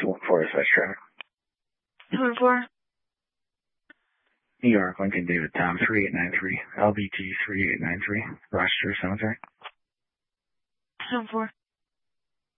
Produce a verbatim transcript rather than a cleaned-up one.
one four is West traffic. one four. New York, Lincoln, David, Tom, three eight nine three, L B T three eight nine three, Rochester Cemetery. one four.